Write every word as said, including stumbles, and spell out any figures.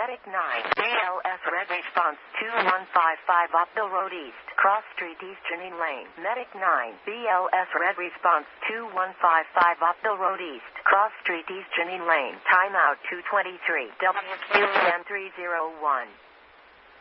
Medic nine, B L S Red Response two one five five Uphill Road East, Cross Street East Janine Lane. Medic nine, B L S Red Response two one five five Uphill Road East, Cross Street East Janine Lane. Timeout two twenty-three, W Q N three oh one.